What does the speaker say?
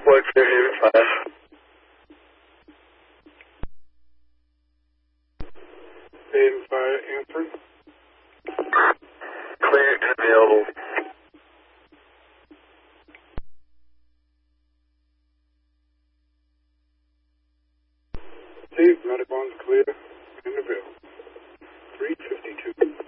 Black 85. Fire answering. Clear and available. Steve, medic one's clear and available. 352.